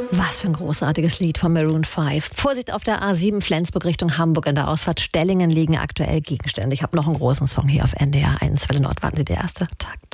Was für ein großartiges Lied von Maroon 5. Vorsicht auf der A7 Flensburg Richtung Hamburg. In der Ausfahrt Stellingen liegen aktuell Gegenstände. Ich habe noch einen großen Song hier auf NDR 1. Welle Nord warten Sie, der erste Tag.